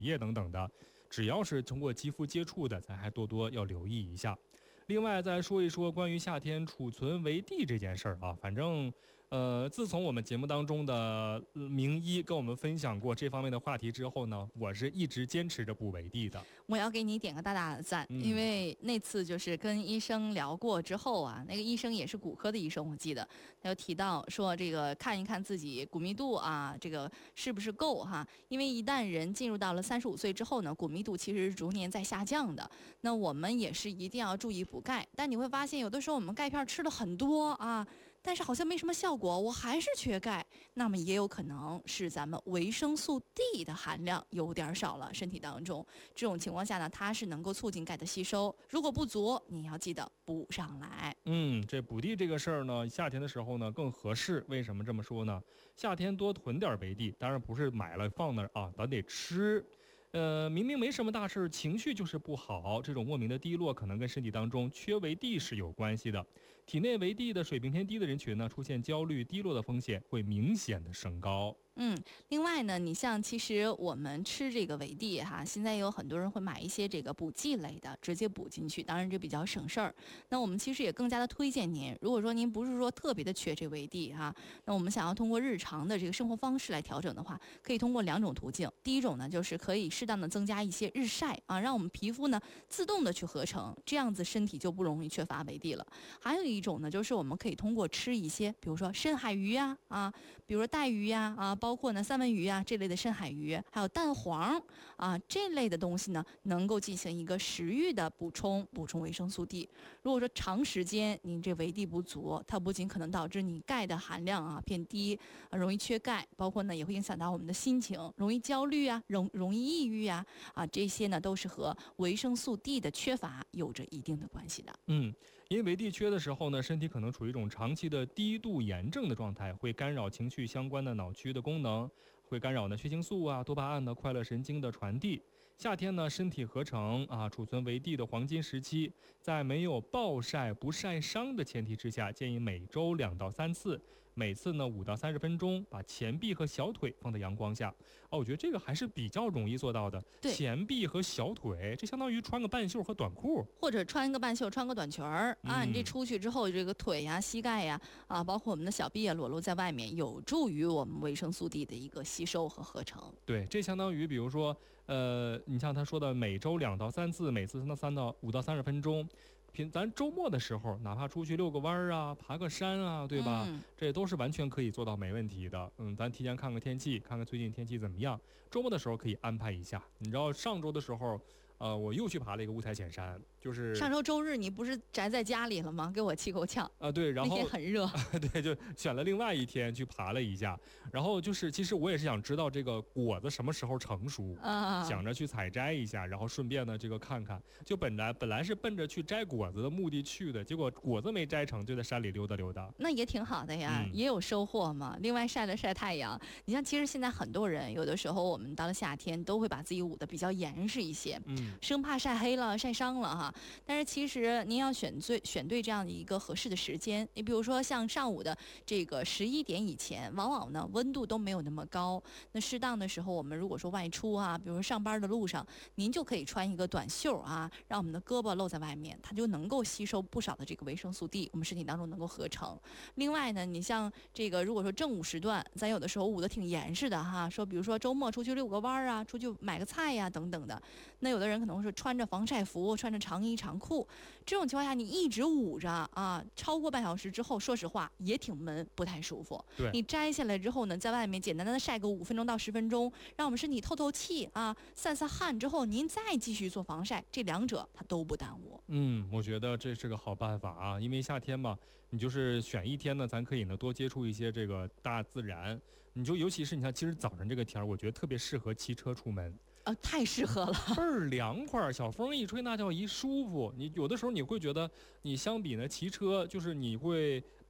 液等等的，只要是通过肌肤接触的，咱还多多要留意一下。另外再说一说关于夏天储存维 D 这件事儿啊，反正自从我们节目当中的名医跟我们分享过这方面的话题之后呢，我是一直坚持着补维 D 的。 我要给你点个大大的赞，因为那次就是跟医生聊过之后啊，那个医生也是骨科的医生，我记得他有提到说这个看一看自己骨密度啊，这个是不是够哈？因为一旦人进入到了35岁之后呢，骨密度其实是逐年在下降的。那我们也是一定要注意补钙，但你会发现有的时候我们钙片吃了很多啊，但是好像没什么效果，我还是缺钙，那么也有可能是咱们维生素 D 的含量有点少了，身体当中这种情况下呢，它是能够促进钙的吸收，如果不足，你要记得补上来。 这补 D 这个事儿呢，夏天的时候呢更合适。为什么这么说呢？夏天多囤点维 D，当然不是买了放那儿啊，咱得吃。明明没什么大事，情绪就是不好，这种莫名的低落可能跟身体当中缺维 D 是有关系的。体内维 D 的水平偏低的人群呢，出现焦虑、低落的风险会明显的升高。 另外呢，你像其实我们吃这个维 D 哈，现在也有很多人会买一些这个补剂类的，直接补进去，当然这比较省事儿。那我们其实也更加的推荐您，如果说您不是说特别的缺这维 D 哈，那我们想要通过日常的这个生活方式来调整的话，可以通过2种途径。第一种呢，就是可以适当的增加一些日晒啊，让我们皮肤呢自动的去合成，这样子身体就不容易缺乏维 D 了。还有一种呢，就是我们可以通过吃一些，比如说深海鱼呀比如说带鱼呀包括呢三文鱼啊这类的深海鱼，还有蛋黄这类的东西呢，能够进行一个食欲的补充维生素 D。如果说长时间您这维 D 不足，它不仅可能导致你钙的含量变低，容易缺钙，包括呢也会影响到我们的心情，容易焦虑容易抑郁这些呢都是和维生素 D 的缺乏有着一定的关系的。 因为维 D 缺的时候呢，身体可能处于一种长期的低度炎症的状态，会干扰情绪相关的脑区的功能，会干扰呢血清素多巴胺的快乐神经的传递。夏天呢，身体合成储存维 D 的黄金时期，在没有暴晒不晒伤的前提之下，建议每周2到3次，每次呢5到30分钟，把前臂和小腿放在阳光下。我觉得这个还是比较容易做到的。 对， 前臂和小腿，这相当于穿个半袖和短裤， 或者穿个半袖，穿个短裙儿你这出去之后，这个腿呀、膝盖呀包括我们的小臂裸露在外面，有助于我们维生素 D 的一个吸收和合成。 对，这相当于比如说你像他说的每周2到3次，每次5到30分钟。咱周末的时候，哪怕出去遛个弯爬个山对吧？这都是完全可以做到没问题的。咱提前看看天气，看看最近天气怎么样。周末的时候可以安排一下。你知道上周的时候，我又去爬了一个五彩浅山，就是上周周日你不是宅在家里了吗？给我气够呛对，然后那天很热对，就选了另外一天去爬了一下。然后就是其实我也是想知道这个果子什么时候成熟想着去采摘一下，然后顺便呢这个看看。就本来是奔着去摘果子的目的去的，结果果子没摘成，就在山里溜达溜达。 那也挺好的呀，也有收获嘛。另外晒了晒太阳，你像其实现在很多人有的时候我们到了夏天都会把自己捂得比较严实一些，生怕晒黑了晒伤了但是其实您要选对这样的一个合适的时间。你比如说像上午的这个11点以前，往往呢温度都没有那么高，那适当的时候我们如果说外出比如说上班的路上，您就可以穿一个短袖让我们的胳膊露在外面，它就能够吸收不少的这个维生素 D， 我们身体当中能够合成。另外呢，你像这个如果说正午时段，咱有的时候捂得挺严实的说比如说周末出去遛个弯出去买个菜等等的，那有的人可能是穿着防晒服，穿着长衣长裤，这种情况下你一直捂着超过半小时之后，说实话也挺闷，不太舒服。 对， 你摘下来之后呢，在外面简单的晒个5分钟到10分钟，让我们身体透透气散散汗之后，您再继续做防晒，这两者它都不耽误。 我觉得这是个好办法因为夏天嘛，你就是选一天呢，咱可以呢多接触一些这个大自然。你就尤其是你看，今儿早上这个天儿，我觉得特别适合骑车出门。 太适合了， 倍儿凉快，小风一吹，那叫一舒服。你有的时候你会觉得，你相比呢骑车，就是你会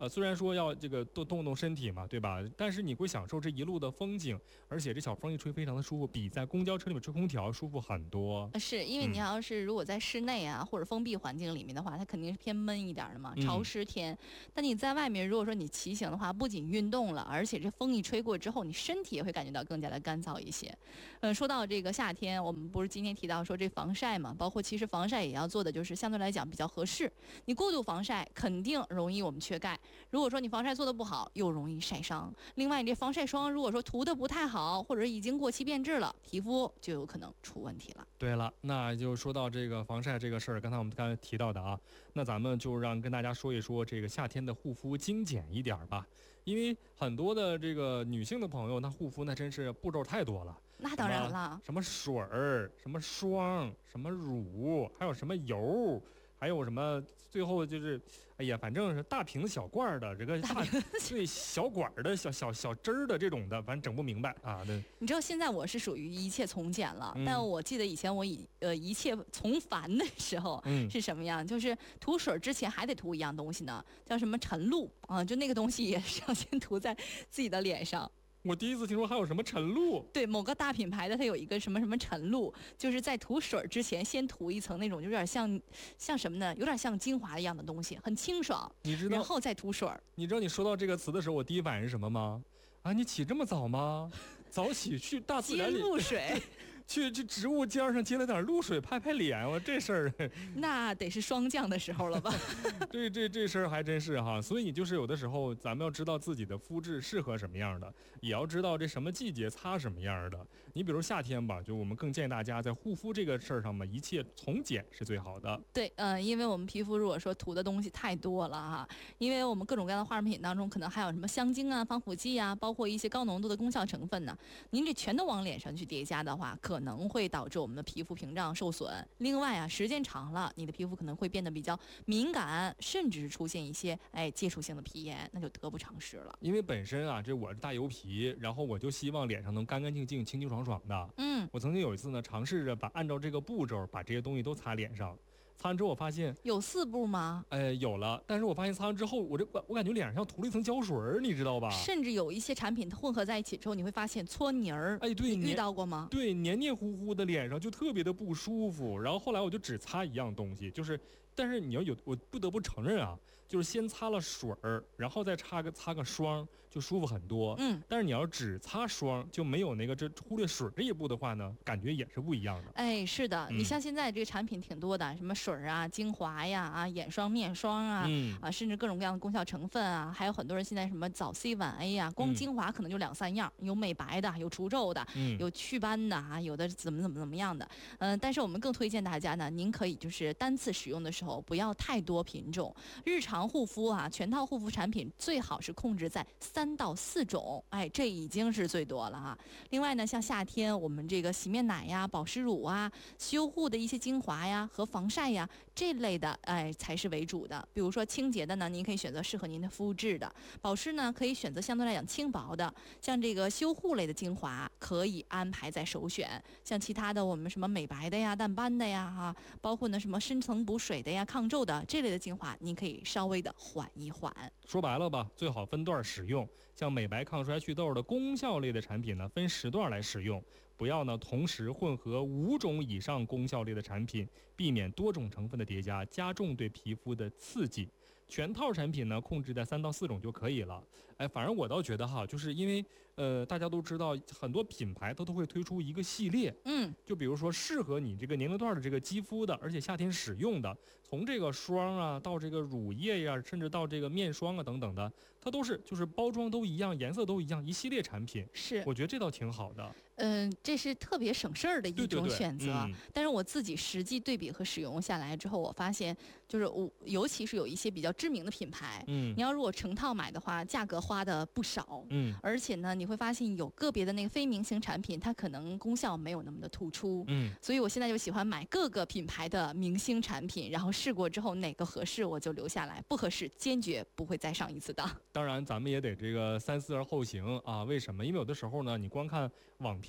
虽然说要这个动动身体嘛，对吧？但是你会享受这一路的风景，而且这小风一吹非常的舒服，比在公交车里面吹空调舒服很多。 是因为你要是如果在室内啊或者封闭环境里面的话，它肯定是偏闷一点的嘛，潮湿天。但你在外面，如果说你骑行的话，不仅运动了，而且这风一吹过之后，你身体也会感觉到更加的干燥一些。说到这个夏天，我们不是今天提到说这防晒嘛，包括其实防晒也要做的就是相对来讲比较合适。你过度防晒肯定容易我们缺钙，如果说你防晒做的不好，又容易晒伤。另外，你这防晒霜如果说涂的不太好，或者已经过期变质了，皮肤就有可能出问题了。 对了，那就说到这个防晒这个事儿，我们刚才提到的啊，那咱们就跟大家说一说这个夏天的护肤精简一点吧，因为很多的这个女性的朋友，那护肤那真是步骤太多了。 那当然了， 什么水儿、什么霜、什么乳，还有什么油，还有什么，最后就是，哎呀，反正是大瓶小罐的这个对小管的小汁儿的这种的，反正整不明白啊。对， 你知道现在我是属于一切从简了，但我记得以前我一切从繁的时候是什么样？就是涂水之前还得涂一样东西呢，叫什么晨露啊？就那个东西也是要先涂在自己的脸上。 我第一次听说还有什么晨露。 对，某个大品牌的它有一个什么什么晨露，就是在涂水之前先涂一层那种有点像什么呢？有点像精华一样的东西，很清爽。 你知道？ 然后再涂水。 你知道你说到这个词的时候，我第一反应是什么吗？啊，你起这么早吗？早起去大自然里接露水。 去植物尖上接了点露水拍拍脸，我这事儿那得是霜降的时候了吧？ 对，这事儿还真是哈。所以你就是有的时候咱们要知道自己的肤质适合什么样的，也要知道这什么季节擦什么样的。你比如夏天吧，就我们更建议大家在护肤这个事儿上嘛，一切从简是最好的。 对，因为我们皮肤如果说涂的东西太多了哈，因为我们各种各样的化妆品当中可能还有什么香精啊、防腐剂啊，包括一些高浓度的功效成分呢，您这全都往脸上去叠加的话，可能会导致我们的皮肤屏障受损。另外啊，时间长了，你的皮肤可能会变得比较敏感，甚至出现一些接触性的皮炎，那就得不偿失了。 因为本身啊，这我是大油皮，然后我就希望脸上能干干净净、清清爽爽的。我曾经有一次呢，尝试着按照这个步骤把这些东西都擦脸上。擦完之后我发现有4步吗？ 有了，但是我发现擦完之后，我感觉脸上像涂了一层胶水，你知道吧？ 甚至有一些产品混合在一起之后，你会发现搓泥儿。 对， 你遇到过吗？ 对，黏黏糊糊的脸上就特别的不舒服。然后后来我就只擦一样东西，但是我不得不承认啊，就是先擦了水儿，然后再擦个霜，就舒服很多。但是你要只擦霜，就没有忽略水这一步的话呢，感觉也是不一样的。 是的，你像现在这个产品挺多的，什么水啊、精华呀、眼霜、面霜啊，甚至各种各样的功效成分啊，还有很多人现在什么早 C 晚 A 呀，光精华可能就2、3样，有美白的，有除皱的，有祛斑的啊，有的怎么样的。但是我们更推荐大家呢，您可以就是单次使用的时候不要太多品种，日常护肤啊，全套护肤产品最好是控制在3到4种，这已经是最多了哈。另外呢，像夏天我们这个洗面奶呀、保湿乳啊、修护的一些精华呀和防晒呀这类的，才是为主的。比如说清洁的呢，您可以选择适合您的肤质的；保湿呢，可以选择相对来讲轻薄的。像这个修护类的精华，可以安排在首选。像其他的我们什么美白的呀、淡斑的呀，包括呢什么深层补水的呀、抗皱的这类的精华，您可以稍微的缓一缓。 说白了吧，最好分段使用。像美白、抗衰、祛痘的功效类的产品呢，分时段来使用，不要呢同时混合5种以上功效类的产品，避免多种成分的叠加，加重对皮肤的刺激。全套产品呢，控制在3到4种就可以了。反正我倒觉得哈，就是因为大家都知道，很多品牌它都会推出一个系列，就比如说适合你这个年龄段的这个肌肤的，而且夏天使用的，从这个霜啊到这个乳液呀，甚至到这个面霜啊等等的，它都是就是包装都一样，颜色都一样，一系列产品。 是， 我觉得这倒挺好的。 这是特别省事儿的一种选择。 对， 但是我自己实际对比和使用下来之后，我发现就是尤其是有一些比较知名的品牌，你要如果成套买的话，价格花的不少，而且呢，你会发现有个别的那个非明星产品，它可能功效没有那么的突出，所以我现在就喜欢买各个品牌的明星产品，然后试过之后哪个合适我就留下来，不合适坚决不会再上一次当。 当然，咱们也得这个三思而后行啊。为什么？因为有的时候呢，你光看网评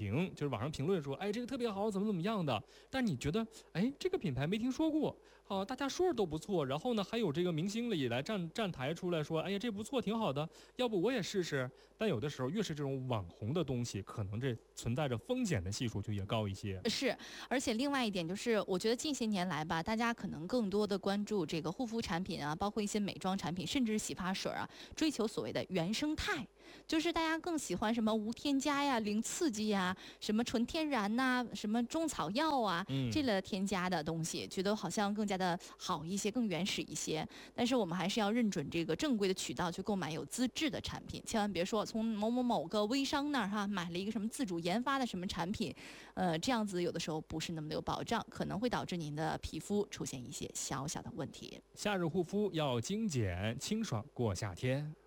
评，就是网上评论说，哎，这个特别好，怎么怎么样的。但你觉得，哎，这个品牌没听说过，大家说着都不错。然后呢，还有这个明星也来站台出来说，哎呀，这不错，挺好的，要不我也试试。但有的时候越是这种网红的东西，可能这存在着风险的系数就越高一些。 是，而且另外一点就是，我觉得近些年来吧，大家可能更多的关注这个护肤产品啊，包括一些美妆产品，甚至是洗发水啊，追求所谓的原生态，就是大家更喜欢什么无添加呀、零刺激呀、什么纯天然呐、什么中草药啊这类添加的东西，觉得好像更加的好一些，更原始一些。但是我们还是要认准这个正规的渠道去购买有资质的产品，千万别说从某个微商那儿买了一个什么自主研发的什么产品，这样子有的时候不是那么的有保障，可能会导致您的皮肤出现一些小小的问题。 夏日护肤要精简，清爽过夏天。